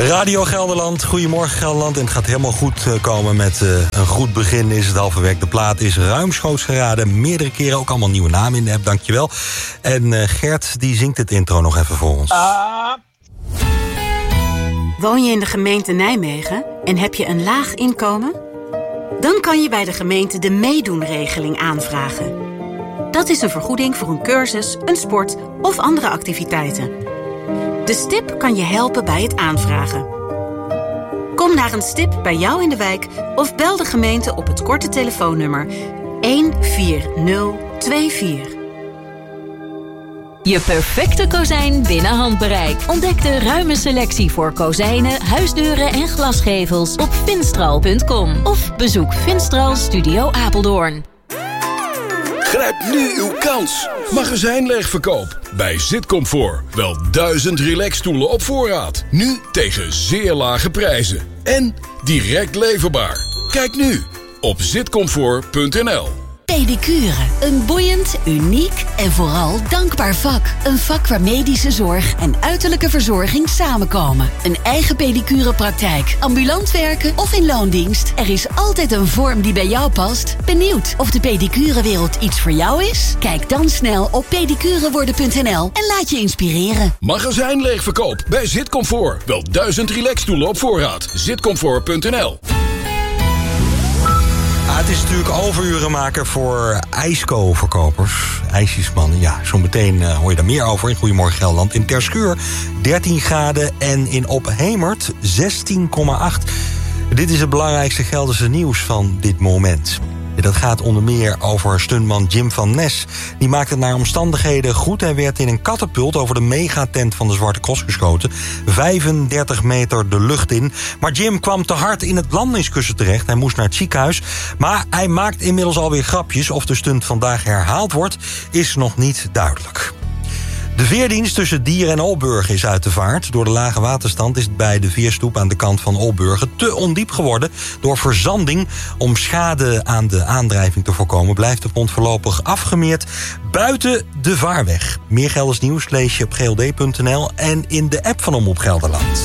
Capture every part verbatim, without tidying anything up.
Radio Gelderland, goedemorgen Gelderland. En het gaat helemaal goed komen met uh, een goed begin. Is het halverwege. De plaat is ruimschoots geraden. Meerdere keren ook allemaal nieuwe namen in de app, dankjewel. En uh, Gert die zingt het intro nog even voor ons. Ah. Woon je in de gemeente Nijmegen en heb je een laag inkomen? Dan kan je bij de gemeente de meedoenregeling aanvragen. Dat is een vergoeding voor een cursus, een sport of andere activiteiten. De stip kan je helpen bij het aanvragen. Kom naar een stip bij jou in de wijk of bel de gemeente op het korte telefoonnummer een vier nul twee vier. Je perfecte kozijn binnen handbereik. Ontdek de ruime selectie voor kozijnen, huisdeuren en glasgevels op finstral punt com. Of bezoek Finstral Studio Apeldoorn. Grijp nu uw kans. Magazijnleegverkoop bij Zitcomfort. Wel duizend relaxstoelen op voorraad. Nu tegen zeer lage prijzen. En direct leverbaar. Kijk nu op zitcomfort punt n l. Pedicure. Een boeiend, uniek en vooral dankbaar vak. Een vak waar medische zorg en uiterlijke verzorging samenkomen. Een eigen pedicurepraktijk, ambulant werken of in loondienst. Er is altijd een vorm die bij jou past. Benieuwd of de pedicurewereld iets voor jou is? Kijk dan snel op pedicureworden punt n l en laat je inspireren. Magazijnleegverkoop bij Zitcomfort. Wel duizend relaxstoelen op voorraad. zitcomfort punt n l. Ah, het is natuurlijk overuren maken voor ijsko-verkopers. IJsjesmannen, ja, zo meteen uh, hoor je daar meer over in Goedemorgen Gelderland. In Terschuur dertien graden en in Ophemert zestien komma acht. Dit is het belangrijkste Gelderse nieuws van dit moment. Dat gaat onder meer over stuntman Jim van Nes. Die maakte het naar omstandigheden goed. Hij werd in een katapult over de megatent van de Zwarte Cross geschoten. vijfendertig meter de lucht in. Maar Jim kwam te hard in het landingskussen terecht. Hij moest naar het ziekenhuis. Maar hij maakt inmiddels alweer grapjes. Of de stunt vandaag herhaald wordt, is nog niet duidelijk. De veerdienst tussen Dier en Olburgen is uit de vaart. Door de lage waterstand is het bij de veerstoep aan de kant van Olburgen te ondiep geworden. Door verzanding. Om schade aan de aandrijving te voorkomen blijft de pont voorlopig afgemeerd buiten de vaarweg. Meer Gelders nieuws lees je op g l d punt n l en in de app van Omroep Gelderland.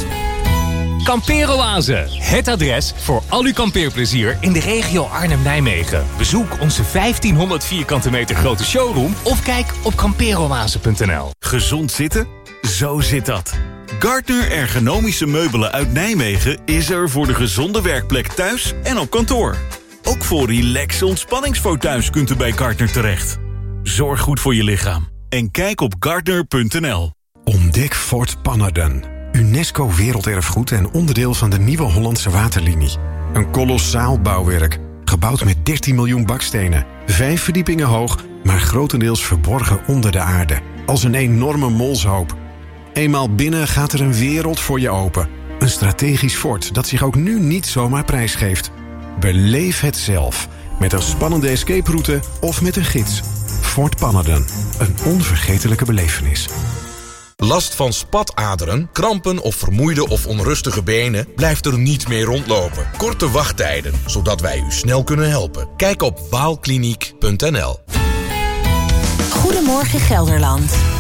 Kampeeroase, het adres voor al uw kampeerplezier in de regio Arnhem-Nijmegen. Bezoek onze vijftienhonderd vierkante meter grote showroom of kijk op kampeeroase punt n l. Gezond zitten? Zo zit dat. Gardner Ergonomische Meubelen uit Nijmegen is er voor de gezonde werkplek thuis en op kantoor. Ook voor relaxe ontspanningsfauteuils kunt u bij Gardner terecht. Zorg goed voor je lichaam en kijk op gardner punt n l. Ontdek Fort Pannerden. UNESCO Werelderfgoed en onderdeel van de Nieuwe Hollandse Waterlinie. Een kolossaal bouwwerk, gebouwd met dertien miljoen bakstenen. Vijf verdiepingen hoog, maar grotendeels verborgen onder de aarde. Als een enorme molshoop. Eenmaal binnen gaat er een wereld voor je open. Een strategisch fort dat zich ook nu niet zomaar prijsgeeft. Beleef het zelf, met een spannende escape route of met een gids. Fort Pannerden, een onvergetelijke belevenis. Last van spataderen, krampen of vermoeide of onrustige benen? Blijft er niet meer rondlopen. Korte wachttijden, zodat wij u snel kunnen helpen. Kijk op waalkliniek punt n l. Goedemorgen Gelderland.